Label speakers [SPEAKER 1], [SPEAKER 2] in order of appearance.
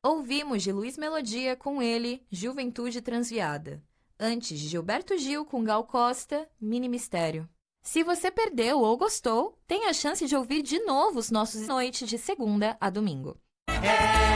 [SPEAKER 1] Ouvimos de Luiz Melodia com ele, Juventude Transviada. Antes de Gilberto Gil com Gal Costa, Mini Mistério. Se você perdeu ou gostou, tem a chance de ouvir de novo os nossos noites de segunda a domingo.